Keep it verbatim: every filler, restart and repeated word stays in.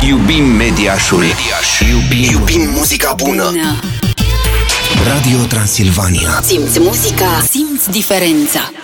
Iubim Mediașul. Mediaș. Iubim. Iubim muzica bună. bună. Radio Transilvania. Simți muzica, simți diferența.